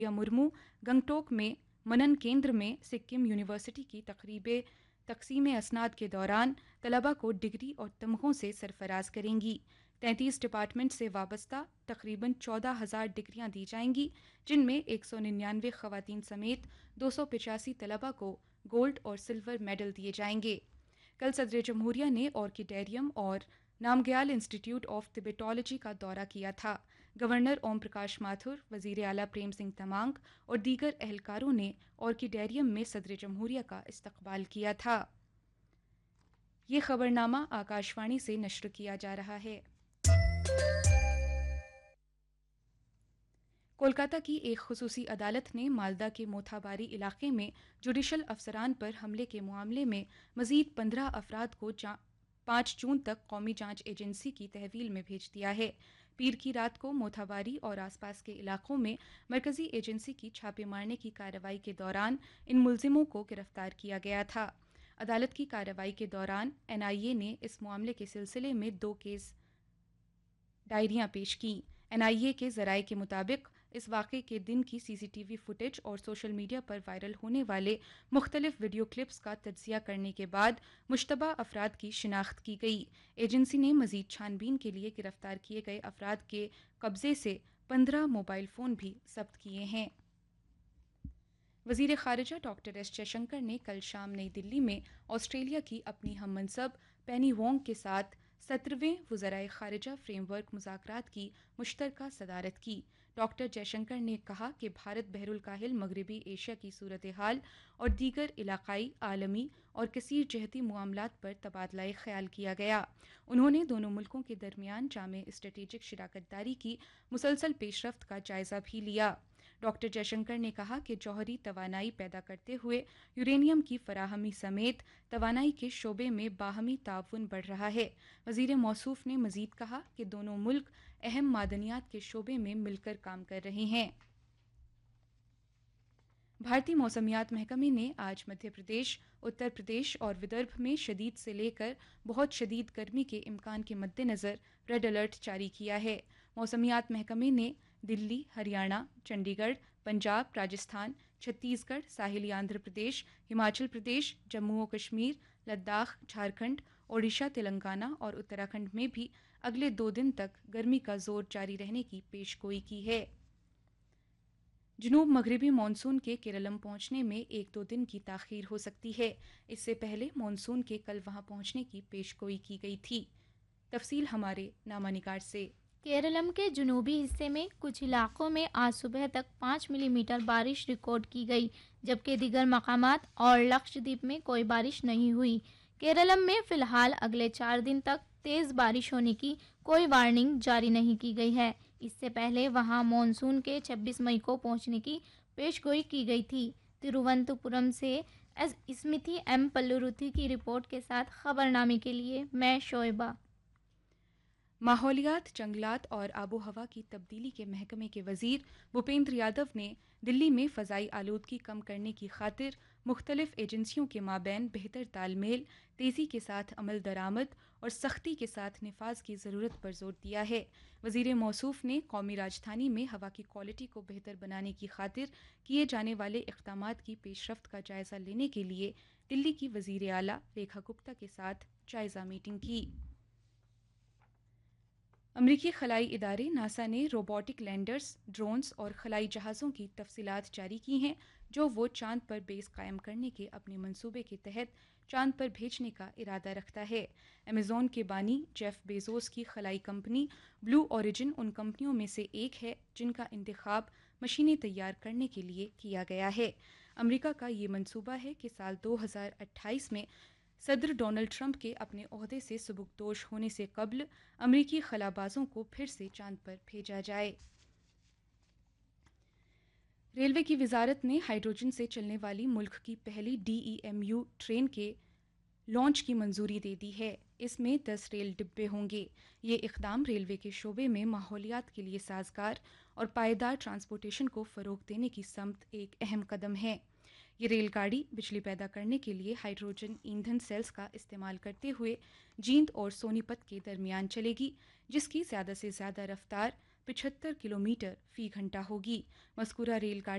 मुर्मू गंगटोक में मनन केंद्र में सिक्किम यूनिवर्सिटी की तकसीम असनाद के दौरान तलबा को डिग्री और तमगों से सरफराज करेंगी। 33 डिपार्टमेंट से वाबस्ता तकरीबन 14,000 डिग्रियां दी जाएंगी, जिनमें 199 खवातीन समेत 285 तलबा को गोल्ड और सिल्वर मेडल दिए जाएंगे। कल सदर जमहूरिया ने ऑर्किडेरियम और नामग्याल इंस्टीट्यूट ऑफ तिबेटोलॉजी का दौरा किया था। गवर्नर ओम प्रकाश माथुर, वजीर आला प्रेम सिंह तमांग और दीगर एहलकारों ने ऑर्किडेरियम में सदर जमहूरिया का इस्तकबाल किया था। ये खबरनामा आकाशवाणी से नश्र किया जा रहा है। कोलकाता की एक खुसूसी अदालत ने मालदा के मोथाबारी इलाके में जुडिशल अफसरान पर हमले के मामले में मजीद 15 अफराद को 5 जून तक कौमी जांच एजेंसी की तहवील में भेज दिया है। पीर की रात को मोथाबारी और आसपास के इलाकों में मरकजी एजेंसी की छापे मारने की कार्रवाई के दौरान इन मुलजिमों को गिरफ्तार किया गया था। अदालत की कार्रवाई के दौरान एनआईए ने इस मामले के सिलसिले में 2 केस डायरियां पेश की। एनआईए के जराये के मुताबिक इस वाक़े के दिन की सीसीटीवी फुटेज और सोशल मीडिया पर वायरल होने वाले मुख्तलिफ वीडियो क्लिप्स का तज्जिया करने के बाद मुश्तबा अफराद की शिनाख्त की गई। एजेंसी ने मजीद छानबीन के लिए गिरफ्तार किए गए अफराद के कब्जे से 15 मोबाइल फ़ोन भी जब्त किए हैं। वज़ीर ख़ारिजा डॉक्टर एस जयशंकर ने कल शाम नई दिल्ली में ऑस्ट्रेलिया की अपनी हम मनसब पेनी वोंग के साथ 17वें वज़राए ख़ारिजा फ्रेमवर्क मुज़ाकरात की मुश्तरका सदारत की। डॉक्टर जयशंकर ने कहा कि भारत बहरुल काहिल मगरबी एशिया की सूरत हाल और दीगर इलाकाई, आलमी और कसीर जहती मामलात पर तबादला ख्याल किया गया। उन्होंने दोनों मुल्कों के दरमियान जामे स्ट्रेटेजिक शराकतदारी की मुसलसल पेशरफ्त का जायज़ा भी लिया। डॉक्टर जयशंकर ने कहा कि जौहरी तवानाई पैदा करते हुए यूरेनियम की फराहमी समेत तवानाई के शोबे में बाहमी ताउन बढ़ रहा है। वज़ीर मौसूफ ने मज़ीद कहा कि दोनों मुल्क अहम मादनियात के शोबे में मिलकर काम कर रहे हैं। भारतीय मौसमियात महकमे ने आज मध्य प्रदेश, उत्तर प्रदेश और विदर्भ में शदीद से लेकर बहुत शदीद गर्मी के इम्कान के मद्देनज़र रेड अलर्ट जारी किया है। मौसमियात महकमे ने दिल्ली, हरियाणा, चंडीगढ़, पंजाब, राजस्थान, छत्तीसगढ़, साहिली आंध्र प्रदेश, हिमाचल प्रदेश, जम्मू और कश्मीर, लद्दाख, झारखंड, ओडिशा, तेलंगाना और उत्तराखंड में भी अगले 2 दिन तक गर्मी का जोर जारी रहने की पेशगोई की है। जनूब मगरबी मानसून के केरलम पहुंचने में 1-2 दिन की ताख़ीर हो सकती है। इससे पहले मानसून के कल वहां पहुंचने की पेशगोई की गई थी। तफसील हमारे नामानिगार से। केरलम के जनूबी हिस्से में कुछ इलाकों में आज सुबह तक 5 मिलीमीटर बारिश रिकॉर्ड की गई, जबकि दीगर मकामात और लक्षद्वीप में कोई बारिश नहीं हुई। केरलम में फ़िलहाल अगले 4 दिन तक तेज़ बारिश होने की कोई वार्निंग जारी नहीं की गई है। इससे पहले वहां मॉनसून के 26 मई को पहुंचने की पेशगोई की गई थी। तिरुवनंतपुरम से स्मिथी एम पल्लुरुथी की रिपोर्ट के साथ खबरनामे के लिए मैं शोएबा। माहौलियात, जंगलात और आबो हवा की तब्दीली के महकमे के वज़ीर भूपेंद्र यादव ने दिल्ली में फ़ज़ाई आलूदगी कम करने की खातिर मुख्तलिफ एजेंसियों के माबैन बेहतर तालमेल, तेज़ी के साथ अमल दरामद और सख्ती के साथ निफाज की ज़रूरत पर जोर दिया है। वज़ीर मौसूफ ने कौमी राजधानी में हवा की क्वालिटी को बेहतर बनाने की खातिर किए जाने वाले इक़दामात की पेशरफ्त का जायज़ा लेने के लिए दिल्ली की वज़ीर आला रेखा गुप्ता के साथ जायज़ा मीटिंग की। अमरीकी खलाई इदारे नासा ने रोबोटिक लैंडर्स, ड्रोन्स और खलाई जहाज़ों की तफसीलात जारी की हैं, जो वो चांद पर बेस कायम करने के अपने मंसूबे के तहत चांद पर भेजने का इरादा रखता है। अमेज़ॉन के बानी जेफ बेजोस की खलाई कंपनी ब्लू ओरिजिन उन कंपनियों में से एक है जिनका इंतखाब मशीनें तैयार करने के लिए किया गया है। अमरीका का ये मंसूबा है कि साल 2028 में सदर डोनाल्ड ट्रंप के अपने ओहदे से सुबुकदोश होने से कबल अमरीकी खलाबाजों को फिर से चांद पर भेजा जाए। रेलवे की वजारत ने हाइड्रोजन से चलने वाली मुल्क की पहली DEMU ट्रेन के लॉन्च की मंजूरी दे दी है। इसमें 10 रेल डिब्बे होंगे। ये इक़दाम रेलवे के शोबे में माहौलियात के लिए साजगार और पायदार ट्रांसपोर्टेशन को फ़रोग़ देने की समत एक अहम कदम है। ये रेलगाड़ी बिजली पैदा करने के लिए हाइड्रोजन ईंधन सेल्स का इस्तेमाल करते हुए जींद और सोनीपत के दरमियान चलेगी, जिसकी ज़्यादा से ज़्यादा रफ्तार 75 किलोमीटर फ़ी घंटा होगी। मज़कूरा रेलगाड़ी